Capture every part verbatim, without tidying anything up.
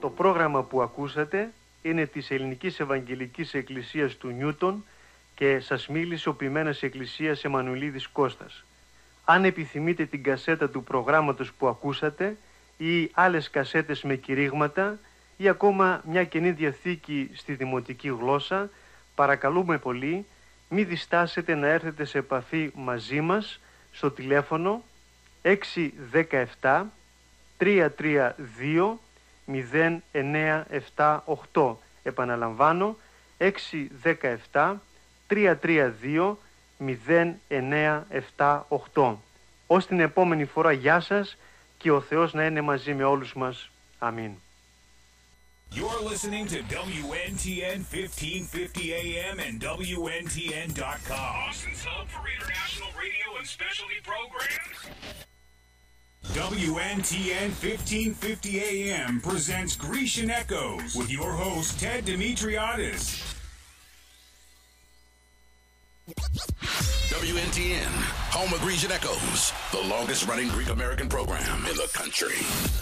Το πρόγραμμα που ακούσατε είναι της Ελληνικής Ευαγγελικής Εκκλησίας του Νιούτον και σας μίλησε ο ποιμένας Εκκλησίας Εμμανουηλίδης Κώστας. Αν επιθυμείτε την κασέτα του προγράμματος που ακούσατε ή άλλες κασέτες με κηρύγματα ή ακόμα μια Καινή Διαθήκη στη δημοτική γλώσσα, παρακαλούμε πολύ μη διστάσετε να έρθετε σε επαφή μαζί μας στο τηλέφωνο έξι ένα επτά τρία τρία δύο μηδέν εννέα επτά οκτώ. Επαναλαμβάνω, έξι ένα επτά τρία τρία δύο μηδέν εννέα επτά οκτώ. Ως την επόμενη φορά, γεια σας και ο Θεός να είναι μαζί με όλους μας. Αμήν. You're listening to W N T N fifteen fifty A M and W N T N dot com. Austin's home for international radio and specialty programs. W N T N fifteen fifty A M presents Grecian Echoes with your host Ted Dimitriadis. W N T N, home of Grecian Echoes, the longest running Greek American program in the country.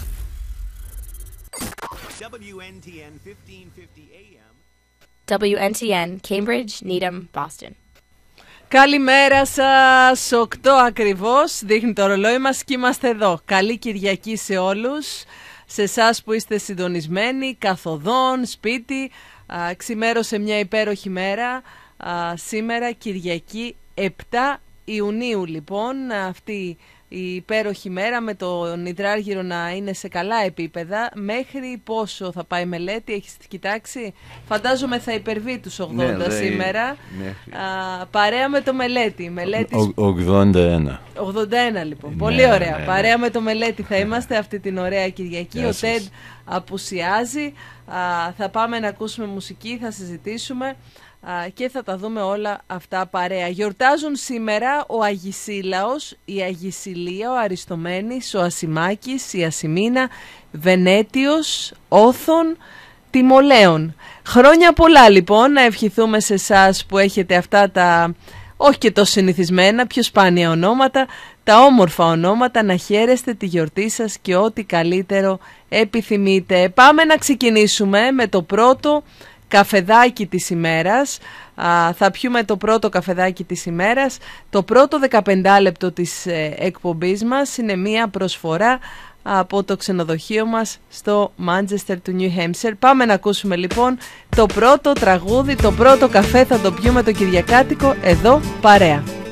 W N T N fifteen fifty A M. W N T N, Cambridge, Needham, Boston. Καλημέρα σας, οκτώ ακριβώς, δείχνει το ρολόι μας και είμαστε εδώ. Καλή Κυριακή σε όλους, σε εσάς που είστε συντονισμένοι, καθοδόν, σπίτι. Α, ξημέρωσε μια υπέροχη μέρα, α, σήμερα Κυριακή επτά Ιουνίου λοιπόν, αυτή η υπέροχη μέρα με το υδράργυρο να είναι σε καλά επίπεδα. Μέχρι πόσο θα πάει η μελέτη, έχεις κοιτάξει? Φαντάζομαι θα υπερβεί τους ογδόντα, ναι, σήμερα. Α, παρέα με το μελέτη. Μελέτης... Ο, ογδόντα ένα. ογδόντα ένα λοιπόν. Ναι, πολύ ωραία. Ναι, παρέα ναι. με το μελέτη θα είμαστε αυτή την ωραία Κυριακή. Γεια ο Τέντ απουσιάζει. Α, θα πάμε να ακούσουμε μουσική, θα συζητήσουμε και θα τα δούμε όλα αυτά παρέα. Γιορτάζουν σήμερα ο Αγισίλαος, η Αγισιλία, ο Αριστομένης, ο Ασημάκης, η Ασημίνα, Βενέτιος, Όθων, Τιμολέων. Χρόνια πολλά λοιπόν, να ευχηθούμε σε εσάς που έχετε αυτά τα, όχι και το συνηθισμένα, πιο σπάνια ονόματα, τα όμορφα ονόματα, να χαίρεστε τη γιορτή σας και ό,τι καλύτερο επιθυμείτε. Πάμε να ξεκινήσουμε με το πρώτο καφεδάκι της ημέρας. Α, θα πιούμε το πρώτο καφεδάκι της ημέρας. Το πρώτο δεκαπέντε λεπτό της ε, εκπομπής μας είναι μία προσφορά από το ξενοδοχείο μας στο Μάντσεστερ του Νιου Χέμψερ. Πάμε να ακούσουμε λοιπόν το πρώτο τραγούδι, το πρώτο καφέ θα το πιούμε το Κυριακάτικο εδώ παρέα.